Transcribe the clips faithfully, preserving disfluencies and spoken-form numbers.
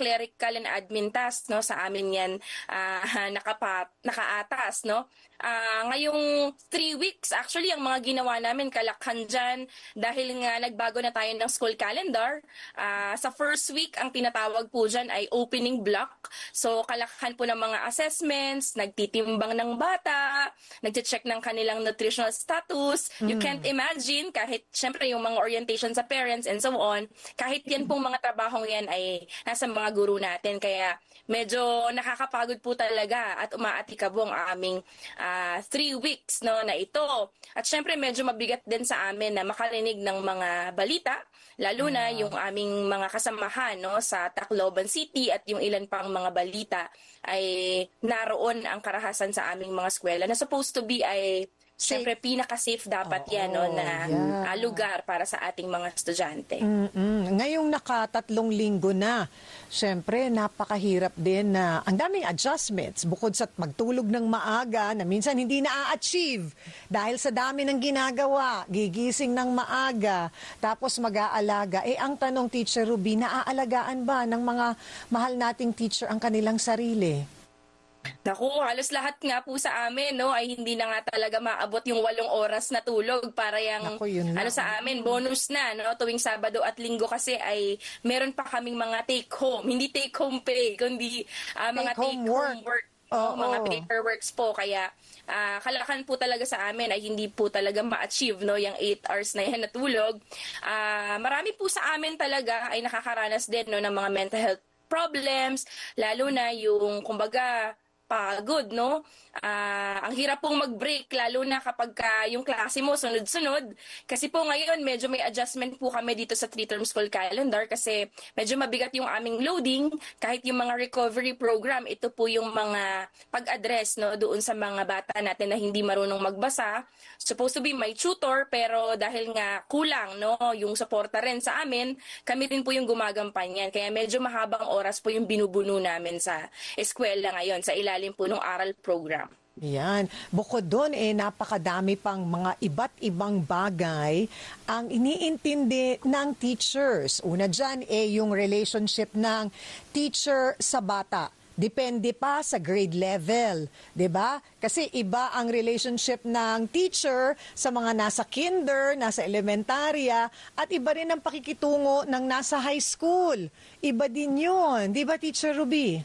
clerical and admin tasks, no, sa amin yan uh, nakapat, nakaatas, no. Uh, ngayong three weeks, actually, ang mga ginawa namin, kalakhan dyan, dahil nga nagbago na tayo ng school calendar. Uh, sa first week, ang tinatawag po dyan ay opening block. So, kalakhan po ng mga assessments, nagtitimbang ng bata, nagche-check ng kanilang nutritional status. Mm. You can't imagine, kahit syempre yung mga orientation sa parents and so on, kahit yan pong mga trabahong yan ay nasa mga guru natin. Kaya medyo nakakapagod po talaga at umaatikabo ang aming uh, three weeks, no, na ito. At syempre medyo mabigat din sa amin na makarinig ng mga balita, lalo na yung aming mga kasamahan, no, sa Tacloban City at yung ilan pang mga balita ay naroon ang karahasan sa aming mga eskwela na supposed to be ay siyempre, pinaka-safe dapat Oo, yan, no, na yeah. uh, lugar para sa ating mga estudyante. Mm-mm. Ngayong nakatatlong linggo na, siyempre, napakahirap din na ang daming adjustments bukod sa magtulog ng maaga na minsan hindi na-achieve dahil sa dami ng ginagawa, gigising ng maaga, tapos mag-aalaga. Eh, ang tanong, Teacher Ruby, naaalagaan ba ng mga mahal nating teacher ang kanilang sarili? Naku, halos lahat nga po sa amin, no, ay hindi na nga talaga maabot yung walong oras na tulog para yung Naku, yun ano sa amin, bonus na, no, tuwing Sabado at Linggo kasi ay meron pa kaming mga take home, hindi take home pay, kundi uh, mga take home work, work oh, no, mga oh. paperworks po, kaya uh, kalakan po talaga sa amin ay hindi po talaga ma-achieve, no, yung eight hours na yan na tulog. Uh, marami po sa amin talaga ay nakakaranas din, no, ng mga mental health problems, lalo na yung kumbaga pagod, no? Uh, ang hirap pong mag-break, lalo na kapag ka yung klase mo sunod-sunod. Kasi po ngayon, medyo may adjustment po kami dito sa three-term school calendar kasi medyo mabigat yung aming loading. Kahit yung mga recovery program, ito po yung mga pag-address, no, doon sa mga bata natin na hindi marunong magbasa. Supposed to be may tutor, pero dahil nga kulang, no, yung suporta rin sa amin, kami rin po yung gumagampanyan. Kaya medyo mahabang oras po yung binubuno namin sa eskwela ngayon, sa ilalim po ng aral program. Yan. Bukod doon, eh, napakadami pang mga iba't ibang bagay ang iniintindi ng teachers. Una dyan, eh, yung relationship ng teacher sa bata. Depende pa sa grade level, 'di ba? Kasi iba ang relationship ng teacher sa mga nasa kinder, nasa elementarya, at iba rin ang pakikitungo ng nasa high school. Iba din 'yun, 'di ba, Teacher Ruby?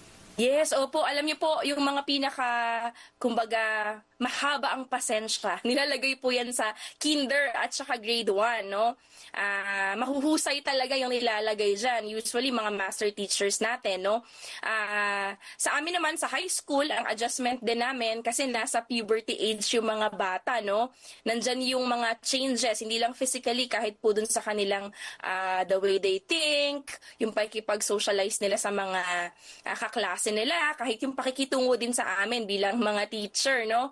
Yes, opo. Alam niyo po, yung mga pinaka, kumbaga, mahaba ang pasensya. Nilalagay po yan sa kinder at saka grade one, no? Uh, mahuhusay talaga yung nilalagay dyan. Usually, mga master teachers natin, no? Uh, sa amin naman, sa high school, ang adjustment din namin, kasi nasa puberty age yung mga bata, no? Nandyan yung mga changes, hindi lang physically, kahit po dun sa kanilang uh, the way they think, yung pakikipag-socialize nila sa mga uh, kaklase nila, kahit yung pakikitungo din sa amin bilang mga teacher, no?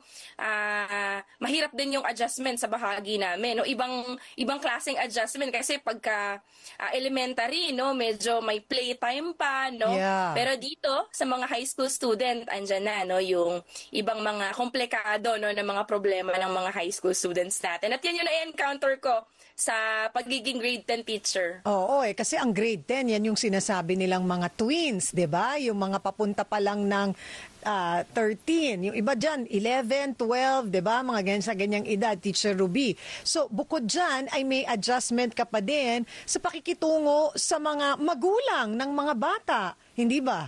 Uh, mahirap din yung adjustment sa bahagi namin, no? Ibang ibang klaseng adjustment kasi pagka uh, elementary, no, medyo may playtime pa, no? Yeah. Pero dito sa mga high school student, andyan na, no, yung ibang mga komplikado, no, ng mga problema ng mga high school students natin. At yan yung na-encounter ko sa pagiging grade ten teacher. Oo, eh, kasi ang grade ten, yan yung sinasabi nilang mga twins, 'di ba? Yung mga papunta pa lang ng uh, thirteen. Yung iba dyan, eleven, twelve, 'di ba? Mga ganyan sa ganyang edad, Teacher Ruby. So, bukod dyan, ay may adjustment ka pa din sa pakikitungo sa mga magulang ng mga bata. Hindi ba?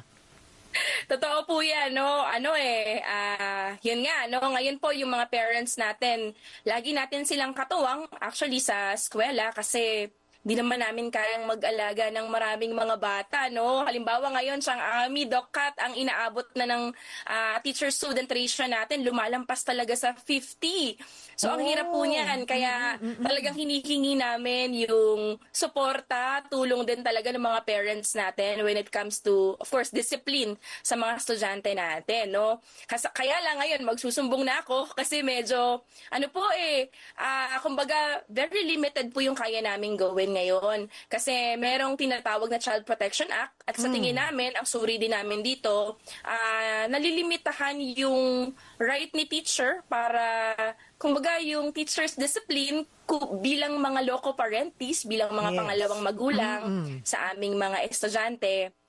Totoo po yan, no? Ano eh, uh, yun nga, no? Ngayon po yung mga parents natin, lagi natin silang katuwang actually sa eskwela kasi di naman namin kayang mag-alaga ng maraming mga bata, no? Halimbawa ngayon, siyang Ami, Dokkat, ang inaabot na ng uh, teacher-student ratio natin, lumalampas talaga sa fifty. So, oh. ang hirap po niyan. Kaya mm-hmm. talagang hinihingi namin yung suporta, tulong din talaga ng mga parents natin when it comes to, of course, discipline sa mga estudyante natin, no? Kasi, kaya lang ngayon, magsusumbong na ako kasi medyo, ano po eh, uh, kumbaga, very limited po yung kaya namin gawin ngayon. Kasi merong tinatawag na Child Protection Act at sa tingin namin, ang suri din namin dito, uh, nalilimitahan yung right ni teacher para, kumbaga, yung teacher's discipline bilang mga loco parentis, bilang mga yes. pangalawang magulang mm-hmm. sa aming mga estudyante.